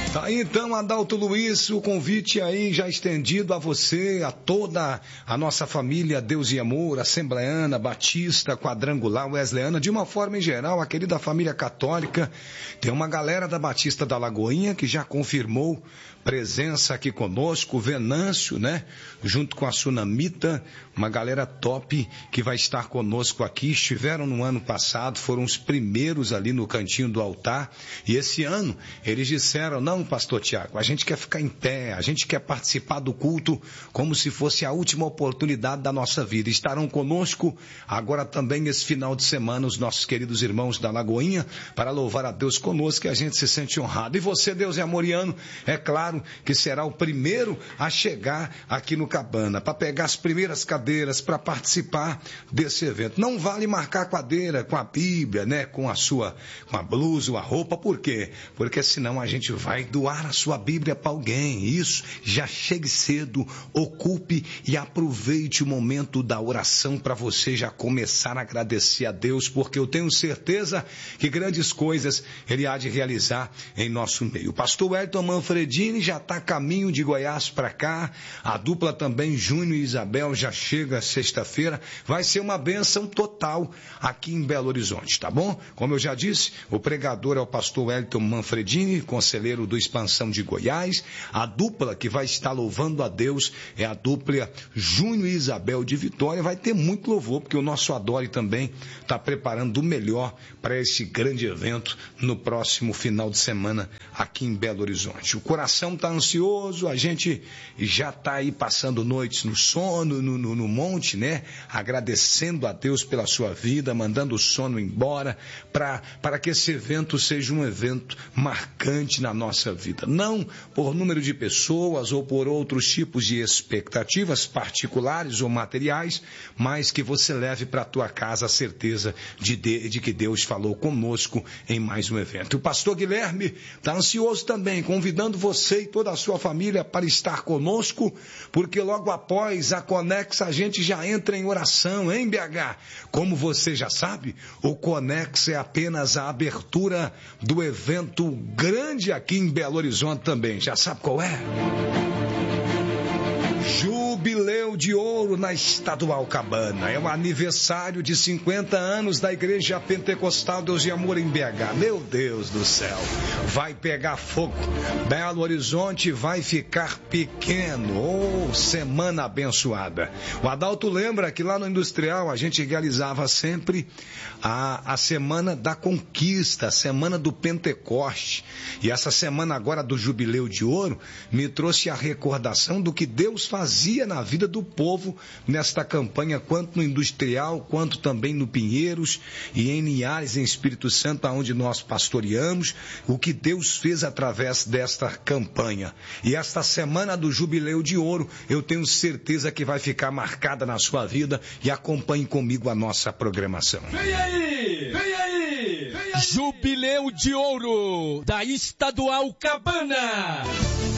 Tá aí então, Adalto Luiz, o convite aí já estendido a você, a toda a nossa família Deus e Amor, Assembleana, Batista, Quadrangular, Wesleyana, de uma forma em geral, a querida família católica. Tem uma galera da Batista da Lagoinha que já confirmou presença aqui conosco, o Venâncio, né? Junto com a Sunamita, uma galera top que vai estar conosco aqui. Estiveram no ano passado, foram os primeiros ali no cantinho do altar. E esse ano eles disseram: não, pastor Tiago, a gente quer ficar em pé, a gente quer participar do culto como se fosse a última oportunidade da nossa vida. Estarão conosco agora também esse final de semana os nossos queridos irmãos da Lagoinha para louvar a Deus conosco, e a gente se sente honrado. E você, Deus é amoriano, é claro que será o primeiro a chegar aqui no Cabana, para pegar as primeiras cadeiras, para participar desse evento. Não vale marcar cadeira com a Bíblia, né, com a blusa ou a roupa. Por quê? Porque senão a gente vai doar a sua Bíblia para alguém. Isso, já chegue cedo, ocupe e aproveite o momento da oração para você já começar a agradecer a Deus, porque eu tenho certeza que grandes coisas Ele há de realizar em nosso meio. O pastor Wellington Manfredini já está a caminho de Goiás para cá, a dupla também, Júnior e Isabel, já chega sexta-feira. Vai ser uma bênção total aqui em Belo Horizonte, tá bom? Como eu já disse, o pregador é o pastor Wellington Manfredini, conselheiro do Expansão de Goiás. A dupla que vai estar louvando a Deus é a dupla Júnior e Isabel de Vitória. Vai ter muito louvor, porque o nosso Adore também está preparando o melhor para esse grande evento no próximo final de semana aqui em Belo Horizonte. O coração está ansioso, a gente já está aí passando noites no sono, no monte, né? Agradecendo a Deus pela sua vida, mandando o sono embora, para que esse evento seja um evento marcante na nossa vida. Não por número de pessoas ou por outros tipos de expectativas particulares ou materiais, mas que você leve para a tua casa a certeza de que Deus falou conosco em mais um evento. O pastor Guilherme está ansioso também, convidando você e toda a sua família para estar conosco, porque logo após a Conex a gente já entra em oração, hein, BH? Como você já sabe, o Conex é apenas a abertura do evento grande aqui em Belo Horizonte também. Já sabe qual é? Jubileu de Ouro na Estadual Cabana. É o aniversário de 50 anos da Igreja Pentecostal Deus e Amor em BH. Meu Deus do céu, vai pegar fogo. Belo Horizonte vai ficar pequeno. Semana abençoada. O Adalto lembra que lá no Industrial a gente realizava sempre a Semana da Conquista, a Semana do Pentecoste. E essa semana agora do Jubileu de Ouro me trouxe a recordação do que Deus fazia na vida do povo nesta campanha, quanto no Industrial, quanto também no Pinheiros e em Linhares, em Espírito Santo, onde nós pastoreamos, o que Deus fez através desta campanha. E esta semana do Jubileu de Ouro, eu tenho certeza que vai ficar marcada na sua vida, e acompanhe comigo a nossa programação. Vem aí! Vem aí! Vem aí! Jubileu de Ouro da Estadual Cabana.